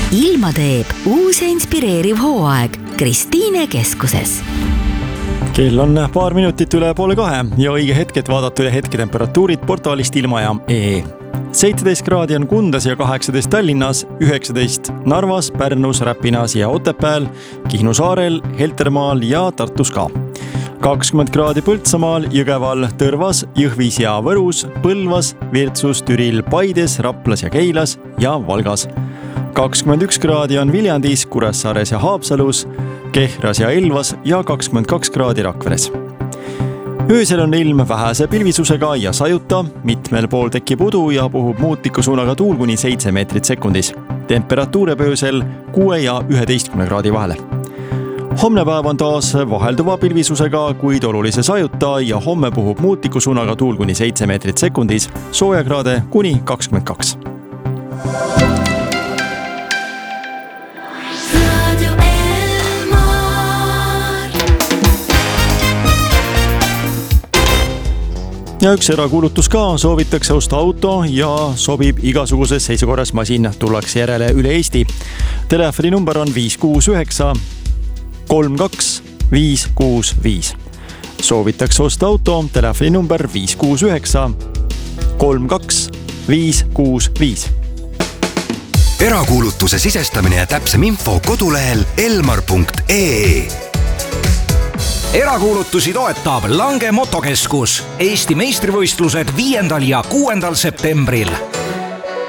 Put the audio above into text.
ilma teeb uus ja inspireeriv hooaeg Kristiine keskuses. Kell on paar minutit üle 1:30 ja õige hetk, et vaadata üle hetketemperatuurid portaalist ilmajaam.ee. 17 kraadi on Kundas ja 18 Tallinnas, 19 Narvas, Pärnus, Räpinas ja Otepääl, Kihnu saarel, Heltermaal ja Tartus ka. 20 kraadi Põltsamaal, Jõgeval, Tõrvas, Jõhvis ja Võrus, Põlvas, Virtsus, Türil, Paides, Raplas ja Keilas ja Valgas. 21 kraadi on Viljandis, Kuressaares ja Haapsalus, Kehras ja Elvas ja 22 kraadi Rakveres. Öösel on ilm vähese pilvisusega ja sajuta, mitmel pool tekib udu ja puhub muutliku suunaga tuul kuni 7 meetrit sekundis. Temperatuur öösel 6 ja 11 kraadi vahele. Homne päev on taas vahelduva pilvisusega, kuid olulise sajuta ja homme puhub muutliku suunaga tuul kuni 7 meetrit sekundis, soojakraade kuni 22. Ja üks erakuulutus ka, soovitakse osta auto ja sobib igasuguses seisukorras masin, tullakse järele üle Eesti. Telefoninumber on 569 32 565. Soovitakse osta auto, telefoninumber 569 32 565. Erakuulutuse sisestamine ja täpsem info kodulehel elmar.ee. Erakuulutusi toetab Lange motokeskus. Eesti meistrivõistlused 5. ja 6. septembril.